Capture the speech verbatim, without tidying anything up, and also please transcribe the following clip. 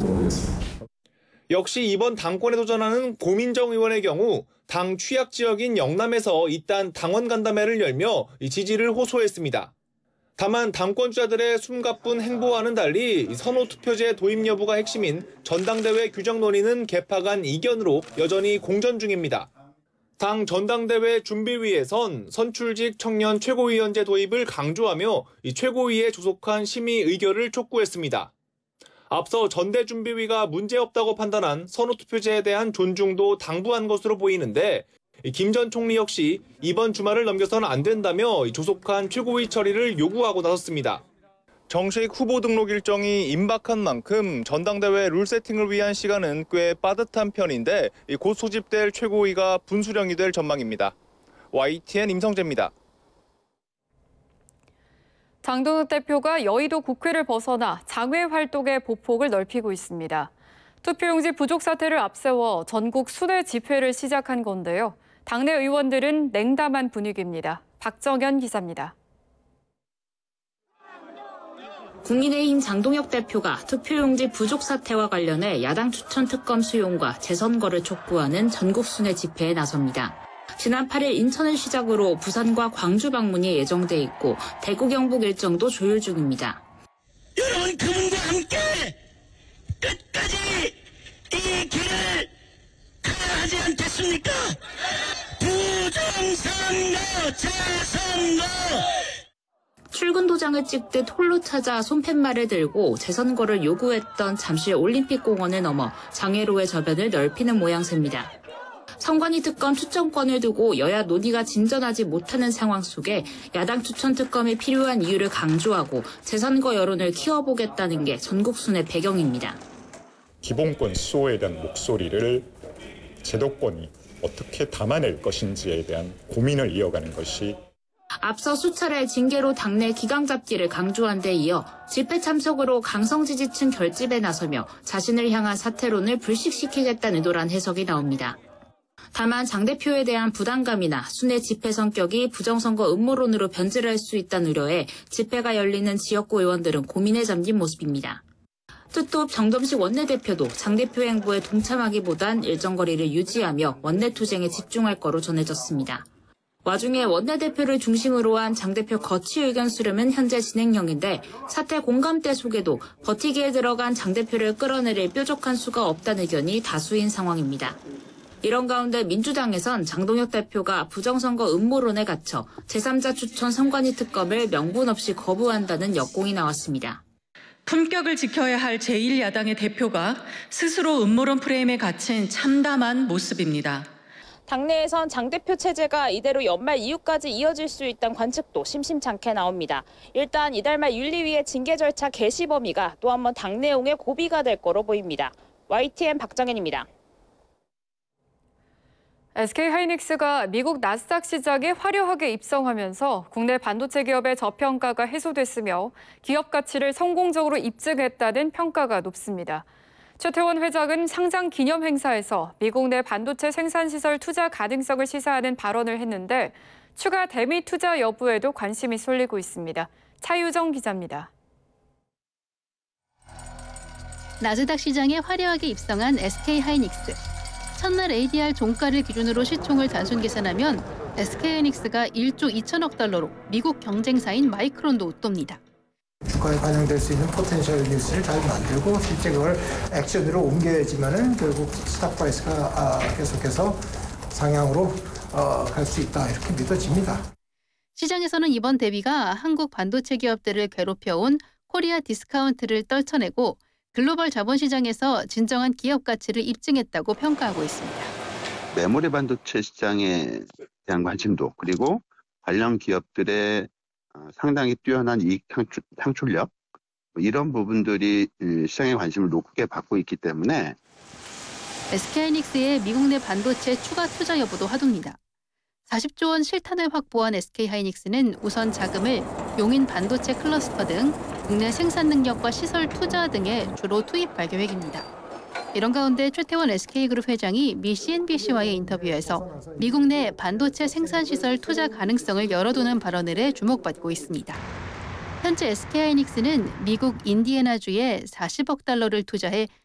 모르겠습니다. 역시 이번 당권에 도전하는 고민정 의원의 경우 당 취약 지역인 영남에서 잇단 당원 간담회를 열며 지지를 호소했습니다. 다만 당권주자들의 숨가쁜 행보와는 달리 선호투표제 도입 여부가 핵심인 전당대회 규정 논의는 개파 간 이견으로 여전히 공전 중입니다. 당 전당대회 준비위에선 선출직 청년 최고위원제 도입을 강조하며 최고위에 조속한 심의 의결을 촉구했습니다. 앞서 전대준비위가 문제없다고 판단한 선호투표제에 대한 존중도 당부한 것으로 보이는데 김 전 총리 역시 이번 주말을 넘겨서는 안 된다며 조속한 최고위 처리를 요구하고 나섰습니다. 정식 후보 등록 일정이 임박한 만큼 전당대회 룰 세팅을 위한 시간은 꽤 빠듯한 편인데 곧 소집될 최고위가 분수령이 될 전망입니다. 와이티엔 임성재입니다. 장동혁 대표가 여의도 국회를 벗어나 장외 활동의 보폭을 넓히고 있습니다. 투표용지 부족 사태를 앞세워 전국 순회 집회를 시작한 건데요. 당내 의원들은 냉담한 분위기입니다. 박정현 기자입니다. 국민의힘 장동혁 대표가 투표용지 부족 사태와 관련해 야당 추천 특검 수용과 재선거를 촉구하는 전국 순회 집회에 나섭니다. 지난 팔 일 인천을 시작으로 부산과 광주 방문이 예정돼 있고 대구 경북 일정도 조율 중입니다. 여러분 그분과 함께 끝까지 이 길을 가야 하지 않겠습니까? 부정선거, 재선거! 출근 도장을 찍듯 홀로 찾아 손팻말을 들고 재선거를 요구했던 잠실 올림픽공원을 넘어 장외로의 저변을 넓히는 모양새입니다. 선관위 특검 추천권을 두고 여야 논의가 진전하지 못하는 상황 속에 야당 추천 특검이 필요한 이유를 강조하고 재선거 여론을 키워보겠다는 게 전국 순회 배경입니다. 기본권 수호에 대한 목소리를 제도권이 어떻게 담아낼 것인지에 대한 고민을 이어가는 것이 앞서 수차례 징계로 당내 기강 잡기를 강조한 데 이어 집회 참석으로 강성 지지층 결집에 나서며 자신을 향한 사퇴론을 불식시키겠다는 의도란 해석이 나옵니다. 다만 장 대표에 대한 부담감이나 순회 집회 성격이 부정선거 음모론으로 변질할 수 있다는 우려에 집회가 열리는 지역구 의원들은 고민에 잠긴 모습입니다. 투톱 정점식 원내대표도 장 대표 행보에 동참하기보단 일정 거리를 유지하며 원내투쟁에 집중할 거로 전해졌습니다. 와중에 원내대표를 중심으로 한 장 대표 거취 의견 수렴은 현재 진행형인데 사태 공감대 속에도 버티기에 들어간 장 대표를 끌어내릴 뾰족한 수가 없다는 의견이 다수인 상황입니다. 이런 가운데 민주당에선 장동혁 대표가 부정선거 음모론에 갇혀 제삼자 추천 선관위 특검을 명분 없이 거부한다는 역공이 나왔습니다. 품격을 지켜야 할 제일 야당의 대표가 스스로 음모론 프레임에 갇힌 참담한 모습입니다. 당내에선 장 대표 체제가 이대로 연말 이후까지 이어질 수 있다는 관측도 심심찮게 나옵니다. 일단 이달 말 윤리위의 징계 절차 개시 범위가 또 한 번 당내용의 고비가 될 거로 보입니다. 와이티엔 박정현입니다. 에스케이하이닉스가 미국 나스닥 시장에 화려하게 입성하면서 국내 반도체 기업의 저평가가 해소됐으며 기업 가치를 성공적으로 입증했다는 평가가 높습니다. 최태원 회장은 상장 기념 행사에서 미국 내 반도체 생산시설 투자 가능성을 시사하는 발언을 했는데 추가 대미 투자 여부에도 관심이 쏠리고 있습니다. 차유정 기자입니다. 나스닥 시장에 화려하게 입성한 에스케이하이닉스. 첫날 에이디알 종가를 기준으로 시총을 단순 계산하면 에스케이하이닉스가 일조 이천억 달러로 미국 경쟁사인 마이크론도 웃돕니다. 주가에 반영될 수 있는 포텐셜 뉴스를 잘 만들고 실제 그걸 액션으로 옮겨야지만은 결국 스탁 프라이스가 계속해서 상향으로 갈 수 있다 이렇게 믿어집니다. 시장에서는 이번 대비가 한국 반도체 기업들을 괴롭혀온 코리아 디스카운트를 떨쳐내고 글로벌 자본시장에서 진정한 기업 가치를 입증했다고 평가하고 있습니다. 메모리 반도체 시장에 대한 관심도 그리고 관련 기업들의 상당히 뛰어난 이익 창출력 이런 부분들이 시장의 관심을 높게 받고 있기 때문에 에스케이하이닉스의 미국 내 반도체 추가 투자 여부도 화두입니다. 사십조 원 실탄을 확보한 에스케이하이닉스는 우선 자금을 용인 반도체 클러스터 등 국내 생산 능력과 시설 투자 등에 주로 투입할 계획입니다. 이런 가운데 최태원 에스케이그룹 회장이 미 씨엔비씨와의 인터뷰에서 미국 내 반도체 생산시설 투자 가능성을 열어두는 발언을 해 주목받고 있습니다. 현재 에스케이하이닉스는 미국 인디애나주에 사십억 달러를 투자해